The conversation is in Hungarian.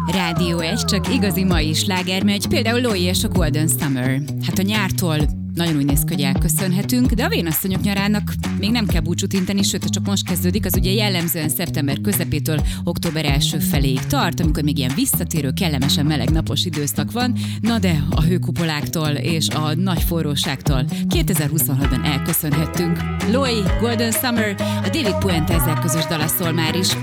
Rádió 1, csak igazi mai sláger megy, például Louis és a Golden Summer. Hát a nyártól nagyon úgy néz ki, hogy elköszönhetünk, de a vénasszonyok nyarának még nem kell búcsút inteni, sőt, csak most kezdődik, az ugye jellemzően szeptember közepétől október első feléig tart, amikor még ilyen visszatérő, kellemesen meleg napos időszak van, na de a hőkupoláktól és a nagy forróságtól 2026-ban elköszönhettünk. Louis, Golden Summer, a David Puente ezzel közös dala szól már is.